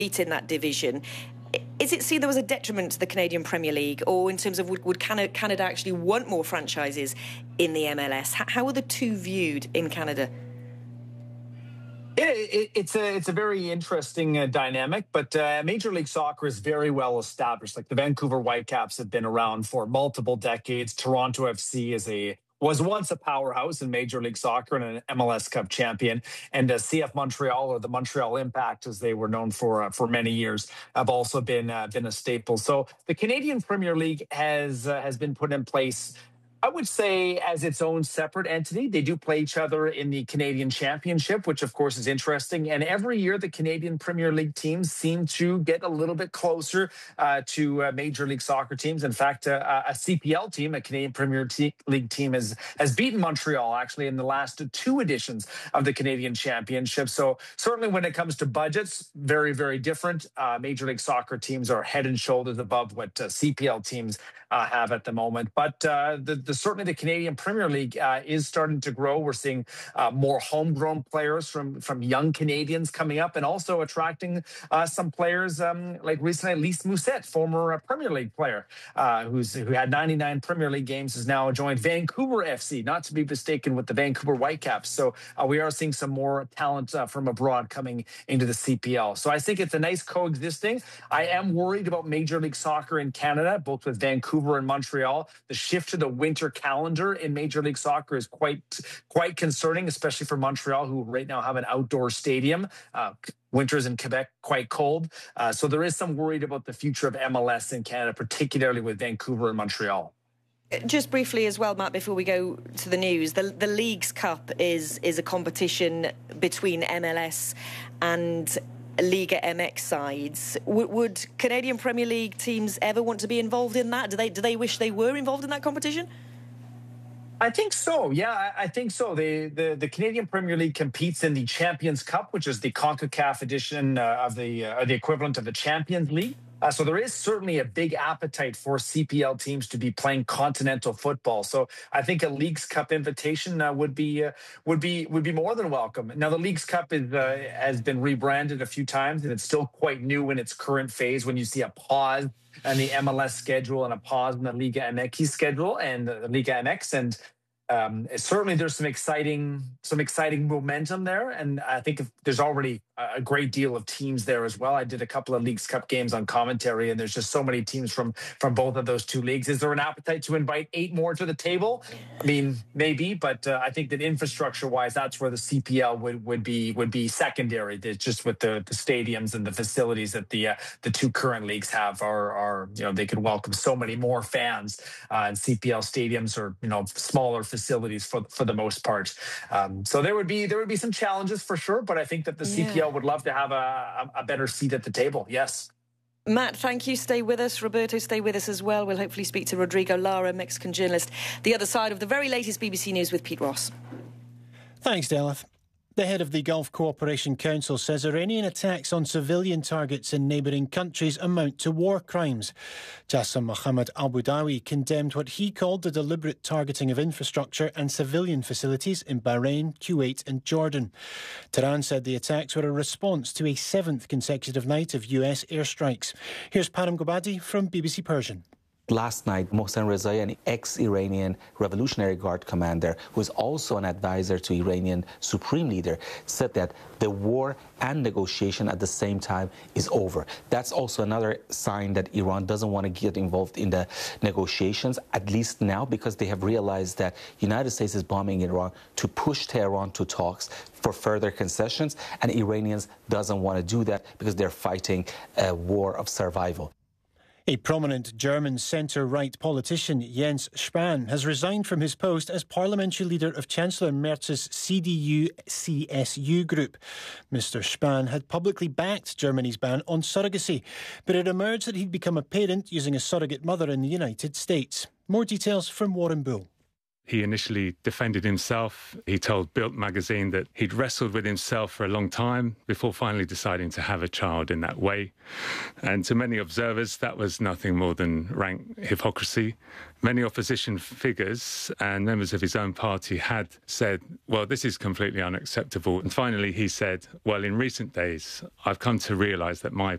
in that division. Is it seen there was a detriment to the Canadian Premier League, or in terms of would Canada actually want more franchises in the MLS? How are the two viewed in Canada? Yeah, it's a very interesting dynamic, but Major League Soccer is very well established. Like the Vancouver Whitecaps have been around for multiple decades. Toronto FC was once a powerhouse in Major League Soccer and an MLS Cup champion. And CF Montreal, or the Montreal Impact, as they were known for many years, have also been a staple. So the Canadian Premier League has been put in place, I would say, as its own separate entity. They do play each other in the Canadian Championship, which of course is interesting. And every year, the Canadian Premier League teams seem to get a little bit closer to Major League Soccer teams. In fact, a CPL team, a Canadian Premier League team, has beaten Montreal actually in the last two editions of the Canadian Championship. So certainly when it comes to budgets, very, very different. Major League Soccer teams are head and shoulders above what CPL teams have at the moment. But certainly the Canadian Premier League is starting to grow. We're seeing more homegrown players from young Canadians coming up, and also attracting some players like recently Lys Mousset, former Premier League player who had 99 Premier League games, has now joined Vancouver FC, not to be mistaken with the Vancouver Whitecaps. So we are seeing some more talent from abroad coming into the CPL. So I think it's a nice coexisting. I am worried about Major League Soccer in Canada, both with Vancouver and Montreal. The shift to the winter calendar in Major League Soccer is quite concerning, especially for Montreal, who right now have an outdoor stadium. Winters in Quebec quite cold. So there is some worried about the future of MLS in Canada, particularly with Vancouver and Montreal. Just briefly as well, Matt, before we go to the news, the Leagues Cup is a competition between MLS and Liga MX sides. Would Canadian Premier League teams ever want to be involved in that? Do they wish they were involved in that competition? I think so. Yeah, I think so. The Canadian Premier League competes in the Champions Cup, which is the CONCACAF edition of the equivalent of the Champions League. So there is certainly a big appetite for CPL teams to be playing continental football. So I think a Leagues Cup invitation would be more than welcome. Now the Leagues Cup has been rebranded a few times, and it's still quite new in its current phase. When you see a pause in the MLS schedule and a pause in the Liga MX schedule and the Liga MX, and certainly there's some exciting momentum there, and I think there's already a great deal of teams there as well. I did a couple of Leagues Cup games on commentary, and there's just so many teams from both of those two leagues. Is there an appetite to invite 8 more to the table? I mean, maybe, but I think that infrastructure-wise, that's where the CPL would be secondary. Just with the stadiums and the facilities that the two current leagues have are they could welcome so many more fans, and CPL stadiums are smaller facilities for the most part. So there would be some challenges for sure, but I think that the CPL would love to have a better seat at the table. Yes. Matt, thank you. Stay with us. Roberto, stay with us as well. We'll hopefully speak to Rodrigo Lara, Mexican journalist, the other side of the very latest BBC News with Pete Ross. Thanks, Delith. The head of the Gulf Cooperation Council says Iranian attacks on civilian targets in neighbouring countries amount to war crimes. Jassem Mohammed al-Budawi condemned what he called the deliberate targeting of infrastructure and civilian facilities in Bahrain, Kuwait and Jordan. Tehran said the attacks were a response to a 7th consecutive night of US airstrikes. Here's Param Gobadi from BBC Persian. Last night, Mohsen Rezai, an ex-Iranian Revolutionary Guard commander, who is also an advisor to Iranian Supreme Leader, said that the war and negotiation at the same time is over. That's also another sign that Iran doesn't want to get involved in the negotiations, at least now, because they have realized that the United States is bombing Iran to push Tehran to talks for further concessions, and Iranians doesn't want to do that because they're fighting a war of survival. A prominent German centre-right politician, Jens Spahn, has resigned from his post as parliamentary leader of Chancellor Merz's CDU-CSU group. Mr. Spahn had publicly backed Germany's ban on surrogacy, but it emerged that he'd become a parent using a surrogate mother in the United States. More details from Warren Bull. He initially defended himself. He told Bild magazine that he'd wrestled with himself for a long time before finally deciding to have a child in that way. And to many observers, that was nothing more than rank hypocrisy. Many opposition figures and members of his own party had said, well, this is completely unacceptable. And finally, he said, well, in recent days, I've come to realise that my